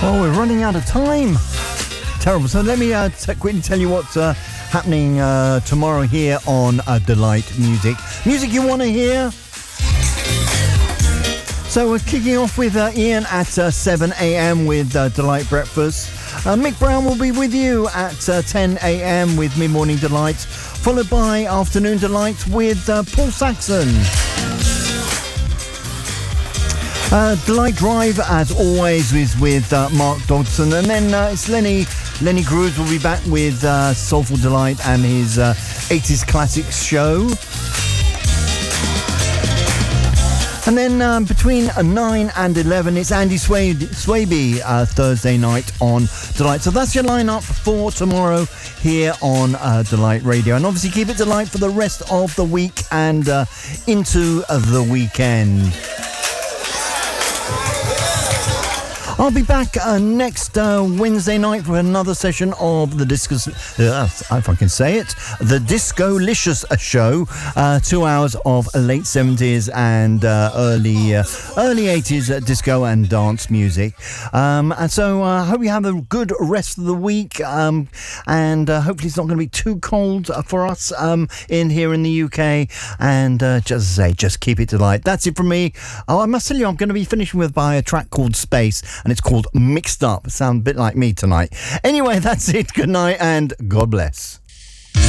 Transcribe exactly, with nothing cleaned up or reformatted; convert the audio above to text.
Well, we're running out of time. Terrible. So let me uh, t- quickly tell you what's uh, happening uh, tomorrow here on uh, Delight Music. Music you want to hear? So we're kicking off with uh, Ian at uh, seven a.m. with uh, Delight Breakfast. Uh, Mick Brown will be with you at uh, ten a.m. with Mid Morning Delight, followed by Afternoon Delight with uh, Paul Saxon. Uh, Delight Drive, as always, is with uh, Mark Dodson, and then uh, it's Lenny. Lenny Grooves will be back with uh, Soulful Delight and his uh, eighties Classics show. And then um, between uh, nine and eleven, it's Andy Sway- Swaby uh, Thursday night on Delight. So that's your lineup for tomorrow here on uh, Delight Radio. And obviously keep it Delight for the rest of the week and uh, into uh, the weekend. I'll be back uh, next uh, Wednesday night for another session of the Disco, uh, if I can say it, the Disco-licious show. Uh, two hours of late seventies and uh, early uh, early eighties uh, disco and dance music. Um, and so I uh, hope you have a good rest of the week. Um, and uh, hopefully it's not going to be too cold for us um, in here in the U K. And uh, just say, just keep it Delight. That's it from me. Oh, I must tell you, I'm going to be finishing with by a track called Space. And it's called Mixed Up. Sound a bit like me tonight. Anyway, that's it. Good night and God bless.